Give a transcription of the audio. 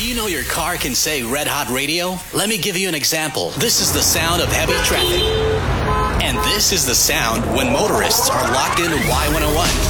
you know your car can say Red Hot Radio? Let me give you an example. This is the sound of heavy traffic. And this is the sound when motorists are locked into Y101.